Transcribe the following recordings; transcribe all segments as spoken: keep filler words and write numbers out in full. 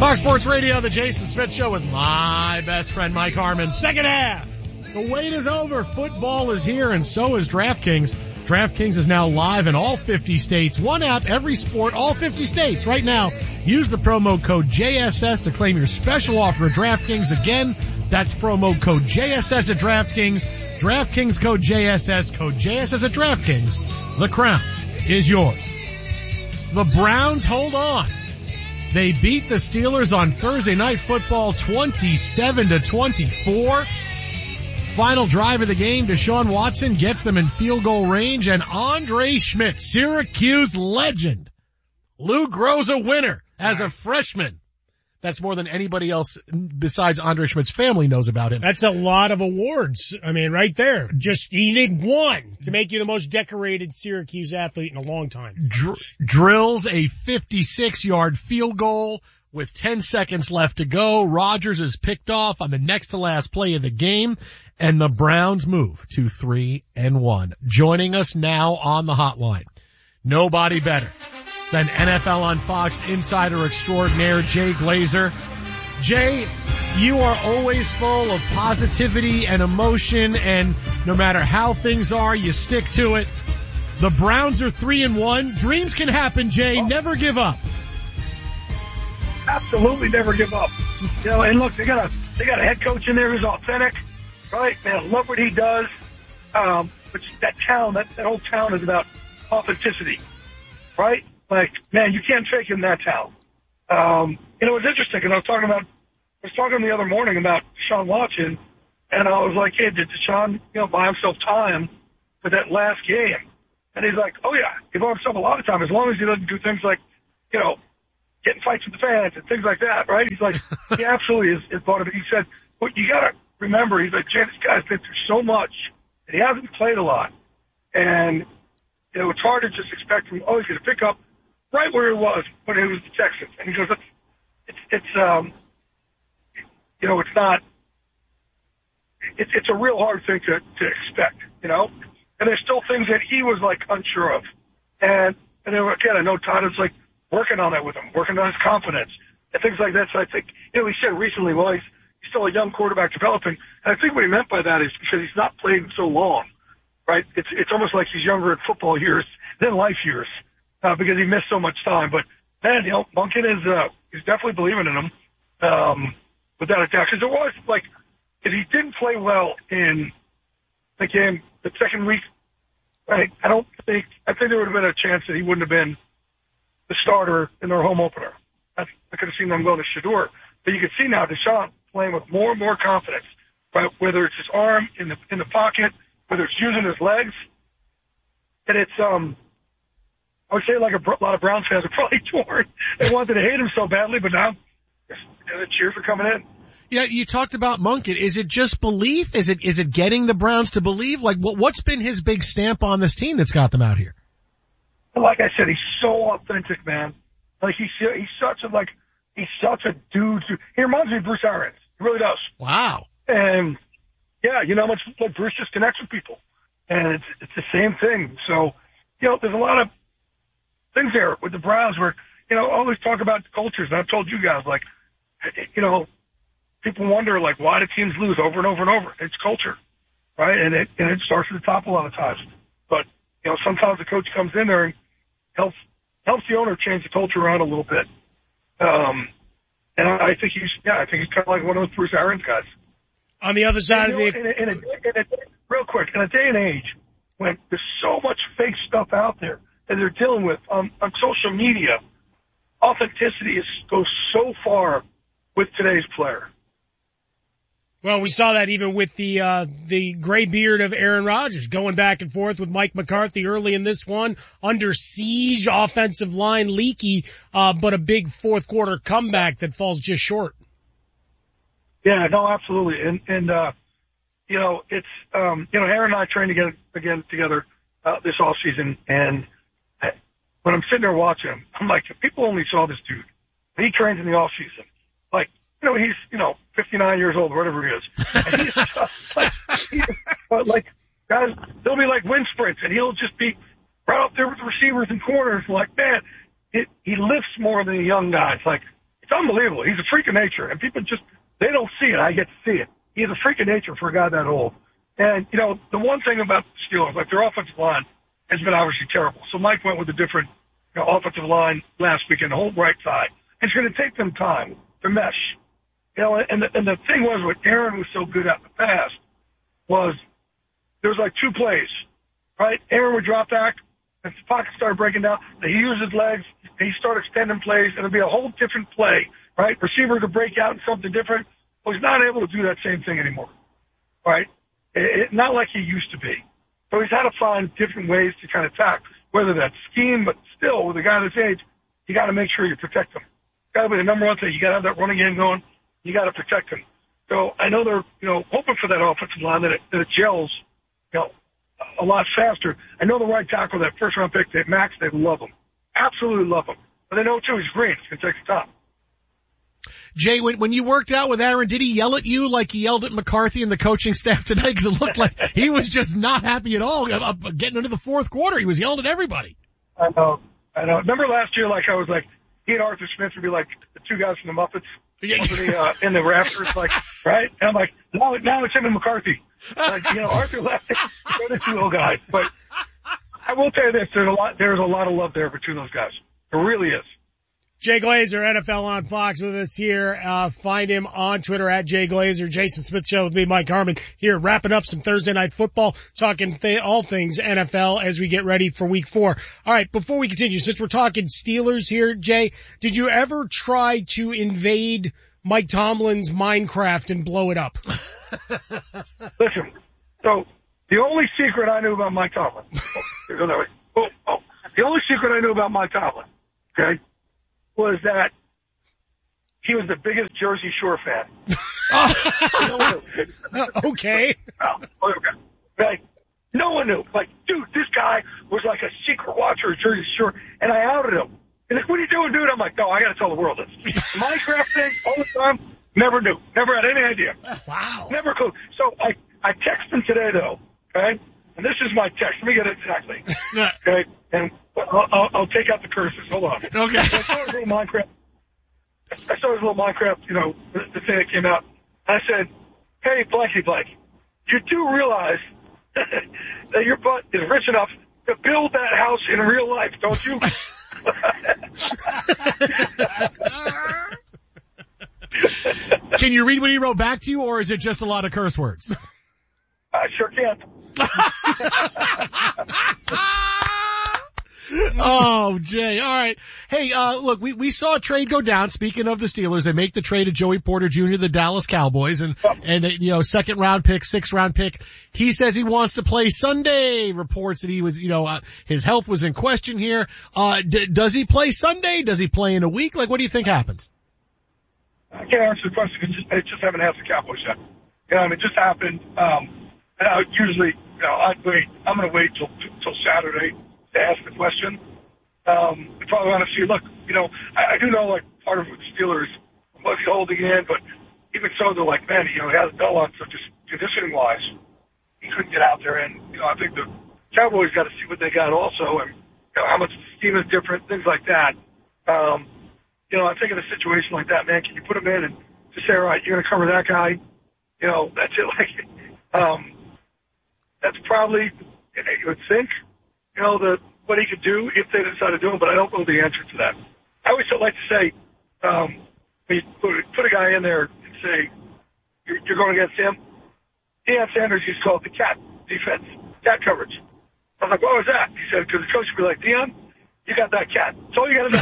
Fox Sports Radio, the Jason Smith Show with my best friend Mike Harmon. Second half. The wait is over. Football is here, and so is DraftKings. DraftKings is now live in all fifty states. One app, every sport, all fifty states. Right now, use the promo code J S S to claim your special offer at DraftKings. Again, that's promo code J S S at DraftKings. DraftKings code J S S, code J S S at DraftKings. The crown is yours. The Browns hold on. They beat the Steelers on Thursday Night Football twenty-seven to twenty-four. Final drive of the game, Deshaun Watson gets them in field goal range, and Andre Schmidt, Syracuse legend, Lou Groza winner as a freshman. That's more than anybody else besides Andre Schmidt's family knows about him. That's a lot of awards. I mean, right there. Just, you need one to make you the most decorated Syracuse athlete in a long time. Dr- drills a fifty-six-yard field goal with ten seconds left to go. Rodgers is picked off on the next to last play of the game, and the Browns move to three and one. Joining us now on the hotline, nobody better than N F L on Fox insider extraordinaire Jay Glazer. Jay, you are always full of positivity and emotion, and no matter how things are, you stick to it. The Browns are three and one. Dreams can happen, Jay. Never give up. Absolutely never give up. You know, and look, they got a they got a head coach in there who's authentic, right? Man, love what he does. Um, but that town, that, that whole town is about authenticity, right? Like, man, you can't fake in that town. Um, you know, it was interesting because I was talking about, I was talking the other morning about Deshaun Watson, and I was like, hey, did Deshaun, you know, buy himself time for that last game? And he's like, oh yeah, he bought himself a lot of time as long as he doesn't do things like, you know, getting fights with the fans and things like that, right? He's like, he absolutely is, is part of it. He said, well, you got to remember, he's like, Jay, this guy's been through so much, and he hasn't played a lot. And, you know, it's hard to just expect him, oh, he's going to pick up right where he was when he was the Texans. And he goes, it's, it's, it's um, you know, it's not, it's, it's a real hard thing to, to expect, you know? And there's still things that he was, like, unsure of. And, and then, again, I know Todd is, like, working on that with him, working on his confidence and things like that. So I think, you know, he said recently, well, he's, he's still a young quarterback developing. And I think what he meant by that is because he's not played so long, right? It's, it's almost like he's younger in football years than life years, uh, because he missed so much time. But man, you know, Monken is, uh, he's definitely believing in him, um, without a doubt. Cause it was like, if he didn't play well in the game, the second week, right? I don't think, I think there would have been a chance that he wouldn't have been the starter in their home opener. I, I could have seen them going to Shedeur. But you can see now Deshaun playing with more and more confidence, right? Whether it's his arm in the in the pocket, whether it's using his legs. And it's, um, I would say like a, a lot of Browns fans are probably torn. They wanted to hate him so badly, but now the cheers are coming in. Yeah, you talked about Monken. Is it just belief? Is it is it getting the Browns to believe? Like, what, what's been his big stamp on this team that's got them out here? Like I said, he's so authentic, man. Like he's he's such a like he's such a dude. He reminds me of Bruce Arians. He really does. Wow. And yeah, you know how much like Bruce just connects with people, and it's it's the same thing. So you know, there's a lot of things there with the Browns where you know always talk about the cultures. And I've told you guys like you know people wonder like why do teams lose over and over and over? It's culture, right? And it and it starts at the top a lot of times. But you know sometimes the coach comes in there and helps helps the owner change the culture around a little bit. Um, and I, I think he's, yeah, I think he's kind of like one of those Bruce Arians guys. On the other side and, of you the... know, in a, in a, in a, real quick, in a day and age when there's so much fake stuff out there that they're dealing with on, on social media, authenticity is, goes so far with today's player. Well, we saw that even with the uh the gray beard of Aaron Rodgers going back and forth with Mike McCarthy early in this one, under siege, offensive line leaky, uh but a big fourth quarter comeback that falls just short. Yeah, no, absolutely. And and uh you know, it's um you know, Aaron and I trained together again together uh this off season, and when I'm sitting there watching him, I'm like, if people only saw this dude. He trains in the off season. Like You know, he's, you know, fifty-nine years old, whatever he is. And he's just like, he, but like, guys, they'll be like wind sprints, and he'll just be right up there with the receivers and corners. Like, man, it, he lifts more than the young guys. Like, it's unbelievable. He's a freak of nature, and people just, they don't see it. I get to see it. He's a freak of nature for a guy that old. And, you know, the one thing about the Steelers, like their offensive line has been obviously terrible. So Mike went with a different, you know, offensive line last weekend, the whole right side. It's going to take them time to mesh. You know, and the, and the thing was what Aaron was so good at in the past was there was like two plays, right? Aaron would drop back, and the pocket started breaking down. He used his legs, and he started extending plays, and it'd be a whole different play, right? Receiver to break out in something different. Well, he's not able to do that same thing anymore, right? It, it, not like he used to be. So he's had to find different ways to kind of attack, whether that's scheme, but still, with a guy this age, you got to make sure you protect him. Got to be the number one thing. You got to have that running game going. You got to protect him. So I know they're, you know, hoping for that offensive line that it, that it gels, you know, a lot faster. I know the right tackle, that first round pick, they, Max, they love him. Absolutely love him. But they know too, he's green. It's going to take the time. Jay, when, when you worked out with Aaron, did he yell at you like he yelled at McCarthy and the coaching staff tonight? Because it looked like he was just not happy at all. Getting into the fourth quarter, he was yelling at everybody. I know. I know. Remember last year, like I was like, he and Arthur Smith would be like the two guys from the Muppets yeah. in, the, uh, in the rafters, like, right? And I'm like, now, now it's him and McCarthy. Like, you know, Arthur left. They're the two little guys. But I will tell you this: there's a lot. There's a lot of love there between those guys. There really is. Jay Glazer, N F L on Fox, with us here. Uh, find him on Twitter at Jay Glazer. Jason Smith Show with me, Mike Harmon, here wrapping up some Thursday Night Football, talking th- all things N F L as we get ready for week four. All right, before we continue, since we're talking Steelers here, Jay, did you ever try to invade Mike Tomlin's Minecraft and blow it up? Listen, so the only secret I knew about Mike Tomlin, oh, oh, oh, the only secret I knew about Mike Tomlin, okay, was that he was the biggest Jersey Shore fan. Okay. Oh, okay. Like, no one knew. Like, dude, this guy was like a secret watcher of Jersey Shore, and I outed him. And like, what are you doing, dude? I'm like, no, I got to tell the world this. Minecraft thing all the time. Never knew. Never had any idea. Wow. Never could. So I, I texted him today, though, okay? And this is my text. Let me get it exactly. Okay? And I'll, I'll, I'll take out the curses. Hold on. Okay. So I saw his little Minecraft. I saw his little Minecraft, you know, the, the thing that came out. I said, hey, blanky blank, you do realize that your butt is rich enough to build that house in real life, don't you? Can you read what he wrote back to you, or is it just a lot of curse words? I sure can. Oh, Jay. All right. Hey, uh, look, we, we saw a trade go down. Speaking of the Steelers, they make the trade of Joey Porter Junior, the Dallas Cowboys, and, and, you know, second round pick, sixth round pick. He says he wants to play Sunday. Reports that he was, you know, uh, his health was in question here. Uh, d- does he play Sunday? Does he play in a week? Like, what do you think happens? I can't answer the question because I just haven't asked the Cowboys yet. You know, I mean, it just happened. Um, and I usually, you know, I'd wait. I'm going to wait till, till Saturday to ask the question. Um, I probably want to see, look, you know, I, I do know, like, part of the Steelers was holding in, but even so, they're like, man, you know, he has a dull on, so just conditioning-wise, he couldn't get out there. And, you know, I think the Cowboys got to see what they got also, and, you know, how much the scheme is different, things like that. Um, you know, I think in a situation like that, man, can you put him in and just say, all right, you're going to cover that guy? You know, that's it. Like, um, that's probably, you would think, you know, the, what he could do if they decide to do it, but I don't know the answer to that. I always like to say, um, when you put, put a guy in there and say, you're, you're going against him, Deion Sanders used to call it the cat defense, cat coverage. I was like, what was that? He said, because the coach would be like, Deion, you got that cat. That's all you got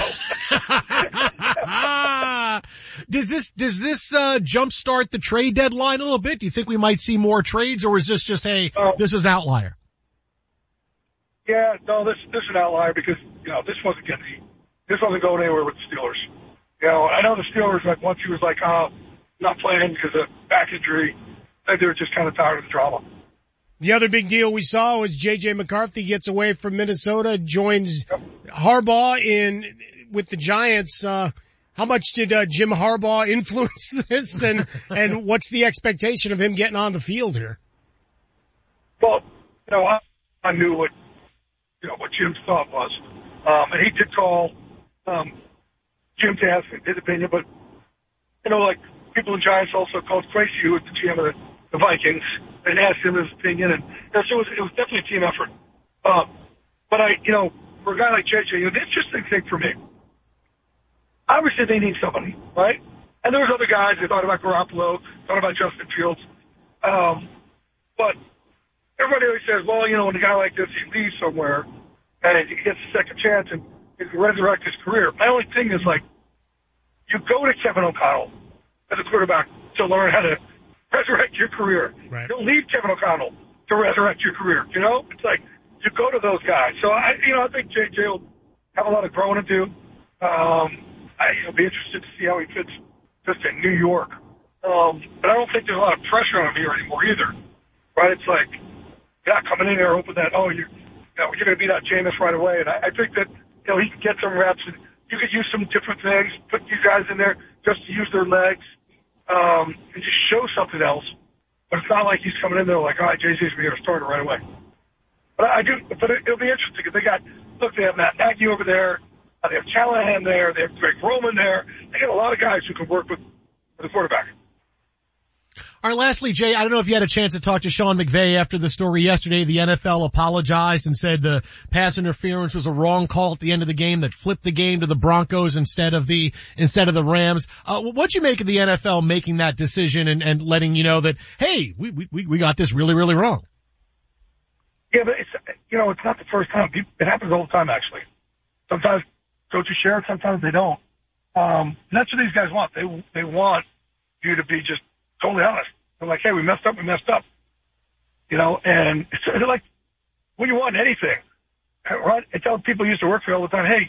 know. to does this, does this, uh, jumpstart the trade deadline a little bit? Do you think we might see more trades, or is this just, hey, uh, this is an outlier? Yeah, no, this, this is an outlier because, you know, this wasn't getting, this wasn't going anywhere with the Steelers. You know, I know the Steelers, like, once he was like, oh, not playing because of back injury, they were just kind of tired of the drama. The other big deal we saw was J J McCarthy gets away from Minnesota, joins yep. Harbaugh in with the Giants. Uh, how much did uh, Jim Harbaugh influence this, and and what's the expectation of him getting on the field here? Well, you know, I, I knew what you know what Jim's thought was, um, and he did call um, Jim to ask his opinion. But you know, like people in Giants also called Tracy, who was the G M of the, the Vikings, and asked him his opinion, and you know, so it was, it was definitely a team effort. Uh, but I, you know, for a guy like J J, you know, the interesting thing for me, obviously they need somebody, right? And there was other guys. They thought about Garoppolo, thought about Justin Fields. Um, but everybody always says, well, you know, when a guy like this, he leaves somewhere and he gets a second chance and he can resurrect his career. My only thing is, like, you go to Kevin O'Connell as a quarterback to learn how to resurrect your career. Right. You'll leave Kevin O'Connell to resurrect your career. You know, it's like you go to those guys. So I, you know, I think J J will have a lot of growing to do. Um, I, I'll be interested to see how he fits just in New York. Um, but I don't think there's a lot of pressure on him here anymore either. Right? It's like you're not coming in there hoping that oh you're you know, you're going to beat out Jameis right away. And I, I think that you know he can get some reps. And you could use some different things. Put these guys in there just to use their legs. Um, and just show something else. But it's not like he's coming in there like, all right, J J's going to be a starter right away. But I do, but it, it'll be interesting because they got, look, they have Matt Nagy over there. Uh, they have Callahan there. They have Greg Roman there. They got a lot of guys who can work with, with the quarterback. All right, lastly, Jay, I don't know if you had a chance to talk to Sean McVay after the story yesterday. The N F L apologized and said the pass interference was a wrong call at the end of the game that flipped the game to the Broncos instead of the, instead of the Rams. Uh, what'd you make of the N F L making that decision and, and letting you know that, hey, we, we, we got this really, really wrong? Yeah, but it's, you know, it's not the first time. It happens all the time, actually. Sometimes coaches share it, sometimes they don't. Um, and that's what these guys want. They, they want you to be just totally honest. They're like, hey, we messed up, we messed up. You know, and it's they're like, what do you want? Anything. Right? I tell people who used to work for me all the time, hey,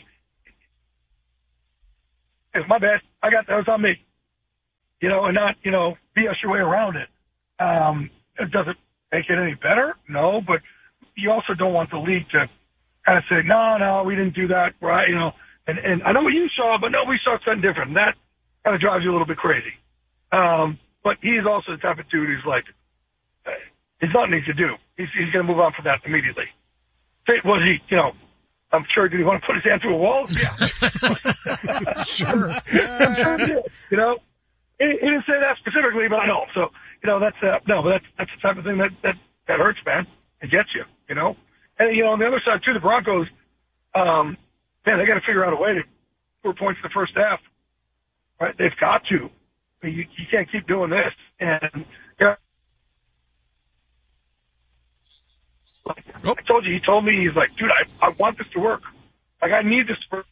it's my bad. I got that. It was on me. You know, and not, you know, B S your way around it. Um, it doesn't make it any better? No, but you also don't want the league to kind of say, no, no, we didn't do that, right? You know, and, and I know what you saw, but no, we saw something different. And that kind of drives you a little bit crazy. Um, But he's also the type of dude who's like, uh, there's nothing he to do. He's, he's going to move on from that immediately. Was he, you know, I'm sure, did he want to put his hand through a wall? Yeah. Sure. I'm sure he did. You know, he, he didn't say that specifically, but I know. So, you know, that's, uh, no, but that's, that's the type of thing that, that, that hurts, man. It gets you, you know. And, you know, on the other side, too, the Broncos, um, man, they got to figure out a way to score points in the first half. Right? They've got to. You, you can't keep doing this. And yeah, like, oh. I told you, he told me, he's like, dude, I, I want this to work. Like, I need this to work.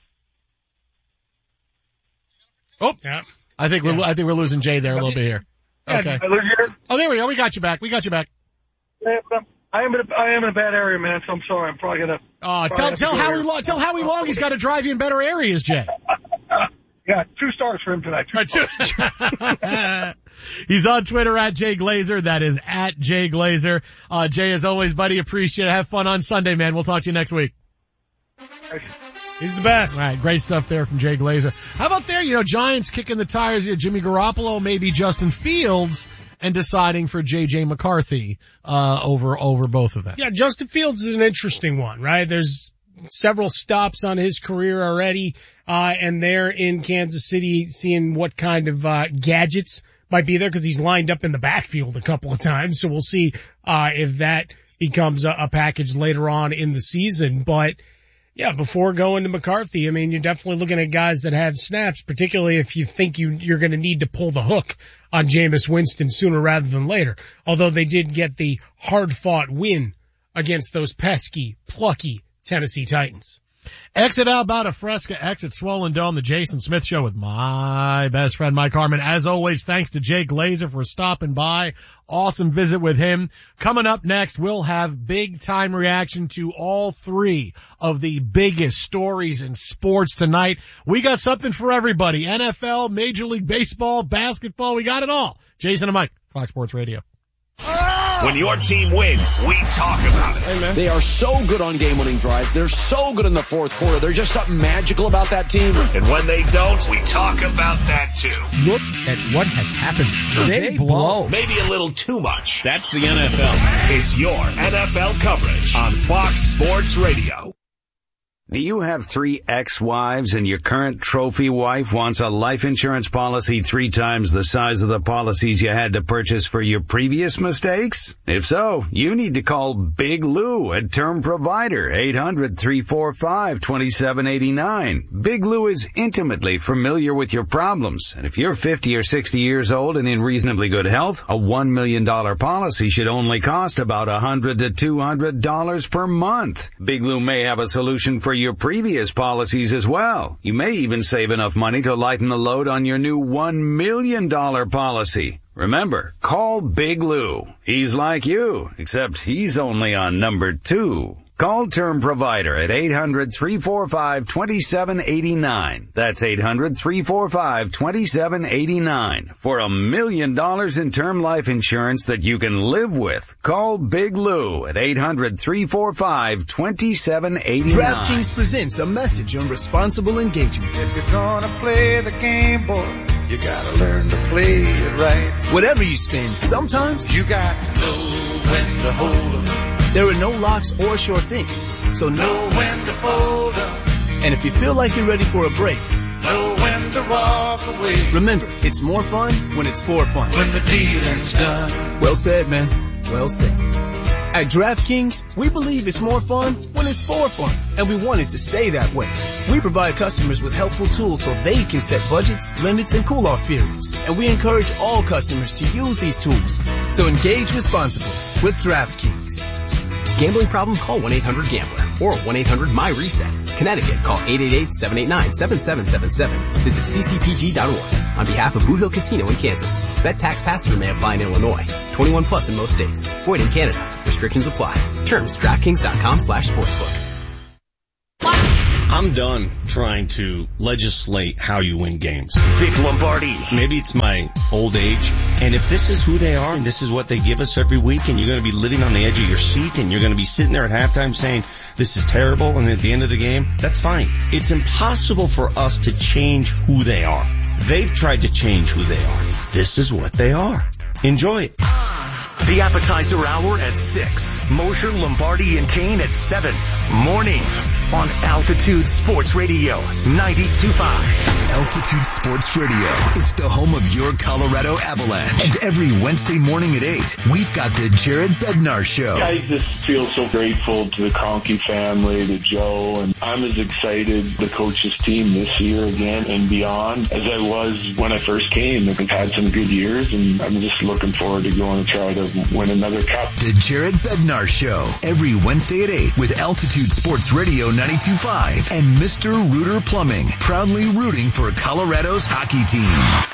Oh, yeah. I think we're, I think we're losing Jay there a little bit here. Okay. I live here. Oh, there we go. We got you back. We got you back. Yeah, I am in a, I am in a bad area, man, so I'm sorry. I'm probably going to. Oh, tell, tell Howie Long, tell Howie Long he's got to drive you in better areas, Jay. Yeah, two stars for him tonight. Two stars. He's on Twitter at Jay Glazer. That is at Jay Glazer. Uh, Jay, as always, buddy, appreciate it. Have fun on Sunday, man. We'll talk to you next week. He's the best. All right, great stuff there from Jay Glazer. How about there, you know, Giants kicking the tires here, Jimmy Garoppolo, maybe Justin Fields, and deciding for J J McCarthy, uh, over, over both of them. Yeah, Justin Fields is an interesting one, right? There's several stops on his career already, uh, and they're in Kansas City seeing what kind of, uh, gadgets might be there because he's lined up in the backfield a couple of times. So we'll see, uh, if that becomes a, a package later on in the season. But yeah, before going to McCarthy, I mean, you're definitely looking at guys that have snaps, particularly if you think you, you're going to need to pull the hook on Jameis Winston sooner rather than later. Although they did get the hard-fought win against those pesky, plucky Tennessee Titans. Exit out about a Fresca, exit Swollen Dome, the Jason Smith Show with my best friend Mike Harmon. As always, thanks to Jay Glazer for stopping by. Awesome visit with him. Coming up next, we'll have big time reaction to all three of the biggest stories in sports tonight. We got something for everybody. N F L, Major League Baseball, basketball, we got it all. Jason and Mike, Fox Sports Radio. When your team wins, we talk about it. Hey, man. They are so good on game-winning drives. They're so good in the fourth quarter. There's just something magical about that team. And when they don't, we talk about that too. Look at what has happened. They, they blow. Maybe a little too much. That's the N F L. It's your N F L coverage on Fox Sports Radio. Do you have three ex-wives and your current trophy wife wants a life insurance policy three times the size of the policies you had to purchase for your previous mistakes? If so, you need to call Big Lou at Term Provider, eight hundred, three four five, two seven eight nine. Big Lou is intimately familiar with your problems, and if you're fifty or sixty years old and in reasonably good health, a one million dollars policy should only cost about one hundred to two hundred dollars per month. Big Lou may have a solution for your previous policies as well. You may even save enough money to lighten the load on your new one million dollars policy. Remember, call Big Lou. He's like you, except he's only on number two. Call Term Provider at eight hundred, three four five, two seven eight nine. That's eight hundred, three four five, two seven eight nine. For a million dollars in term life insurance that you can live with. Call Big Lou at eight hundred, three four five, two seven eight nine. DraftKings presents a message on responsible engagement. If you're gonna play the game, boy, you gotta learn to play it right. Whatever you spend, sometimes you got to know when to hold 'em. There are no locks or short things, so know when to fold 'em. And if you feel like you're ready for a break, know when to walk away. Remember, it's more fun when it's for fun. When the dealing's done. Well said, man. Well said. At DraftKings, we believe it's more fun when it's for fun, and we want it to stay that way. We provide customers with helpful tools so they can set budgets, limits, and cool-off periods, and we encourage all customers to use these tools. So engage responsibly with DraftKings. Gambling problem? Call one eight hundred gambler or one eight hundred my reset. Connecticut, call eight eight eight, seven eight nine, seven seven seven seven. Visit c c p g dot org. On behalf of Boot Hill Casino in Kansas, bet tax pass-through may apply in Illinois. twenty-one plus in most states. Void in Canada. Restrictions apply. Terms, DraftKings.com slash sportsbook. I'm done trying to legislate how you win games. Vic Lombardi. Maybe it's my old age. And if this is who they are and this is what they give us every week and you're going to be living on the edge of your seat and you're going to be sitting there at halftime saying, this is terrible, and at the end of the game, that's fine. It's impossible for us to change who they are. They've tried to change who they are. This is what they are. Enjoy it. The appetizer hour at six. Mosher, Lombardi, and Kane at seven. Mornings on Altitude Sports Radio ninety-two point five. Altitude Sports Radio is the home of your Colorado Avalanche. And every Wednesday morning at eight, we've got the Jared Bednar Show. I just feel so grateful to the Conkey family, to Joe, and I'm as excited to coach this team this year again and beyond as I was when I first came. I've had some good years, and I'm just looking forward to going to try to win another cup. The Jared Bednar Show, every Wednesday at eight with Altitude Sports Radio ninety-two point five and Mister Rooter Plumbing, proudly rooting for Colorado's hockey team.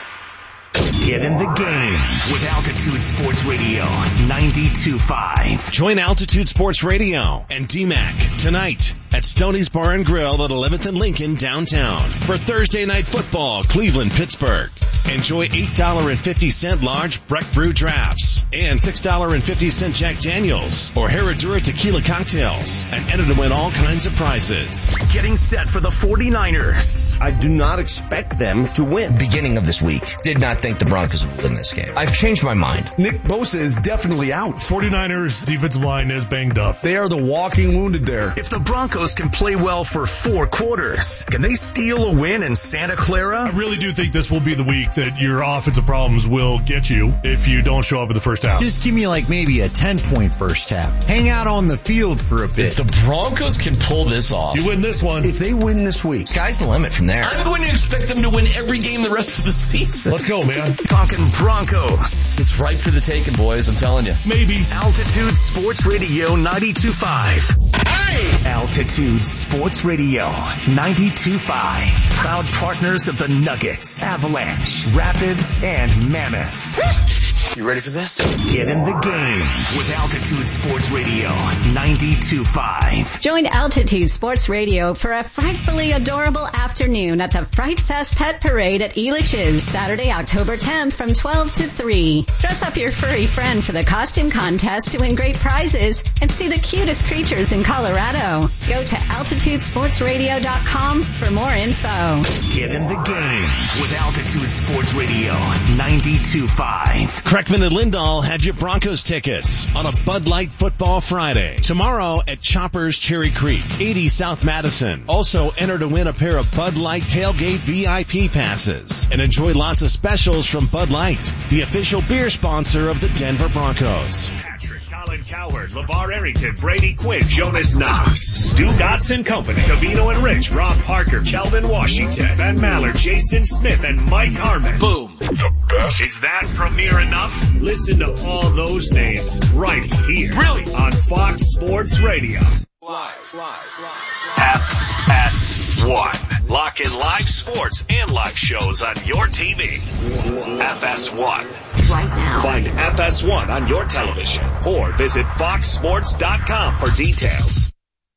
Get in the game with Altitude Sports Radio ninety-two point five. Join Altitude Sports Radio and D MAC tonight at Stoney's Bar and Grill at eleventh and Lincoln downtown for Thursday night football, Cleveland-Pittsburgh. Enjoy eight dollars and fifty cents large Breck Brew drafts and six dollars and fifty cents Jack Daniels or Herradura tequila cocktails and enter to win all kinds of prizes. Getting set for the forty-niners. I do not expect them to win. Beginning of this week, did not think the Broncos would win this game. I've changed my mind. Nick Bosa is definitely out. forty-niners defensive line is banged up. They are the walking wounded there. If the Broncos can play well for four quarters, can they steal a win in Santa Clara? I really do think this will be the week that your offensive problems will get you if you don't show up in the first half. Just give me like maybe a ten-point first half. Hang out on the field for a bit. If the Broncos can pull this off. You win this one. If they win this week. Sky's the limit from there. I'm going to expect them to win every game the rest of the season. Let's go, man. Talking Broncos. It's right for the taking, boys, I'm telling you. Maybe. Altitude Sports Radio ninety-two point five. Hey! Altitude Sports Radio ninety-two point five. Proud partners of the Nuggets, Avalanche, Rapids, and Mammoth. You ready for this? Get in the game with Altitude Sports Radio ninety-two point five. Join Altitude Sports Radio for a frightfully adorable afternoon at the Fright Fest Pet Parade at Elitch's, Saturday, October tenth from twelve to three. Dress up your furry friend for the costume contest to win great prizes and see the cutest creatures in Colorado. Go to altitude sports radio dot com for more info. Get in the game with Altitude Sports Radio ninety-two point five. Kreckman and Lindahl had your Broncos tickets on a Bud Light Football Friday. Tomorrow at Choppers Cherry Creek, eighty South Madison. Also enter to win a pair of Bud Light Tailgate V I P passes and enjoy lots of specials from Bud Light, the official beer sponsor of the Denver Broncos. Patrick, Colin Coward, LeVar Arrington, Brady Quinn, Jonas Knox, Stu Gotson Company, Cavino and Rich, Rob Parker, Kelvin Washington, Ben Maller, Jason Smith, and Mike Harmon. Boom. The best. Is that premiere enough? Listen to all those names right here. Really? On Fox Sports Radio. Live, live, live. F S one. Lock in live sports and live shows on your T V. F S one. Right now. Find F S one on your television or visit fox sports dot com for details.